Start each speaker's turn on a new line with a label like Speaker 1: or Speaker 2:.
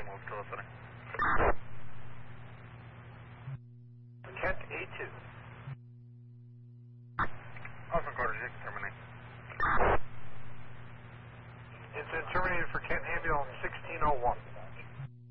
Speaker 1: move to listening.
Speaker 2: Kent A2.
Speaker 1: Austin Carter, you can terminate.
Speaker 2: Incident terminated for Kent Ambulance 1601.